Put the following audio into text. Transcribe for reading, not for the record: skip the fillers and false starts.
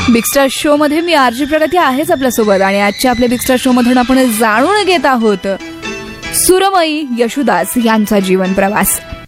Big star show मध्ये मी RG प्रगती आहेच आपल्यासोबत आणि आजच्या आपल्या बिग स्टार शो मधून आपण जाणून घेत आहोत सुरमयी यशोदास यांचा जीवन प्रवास.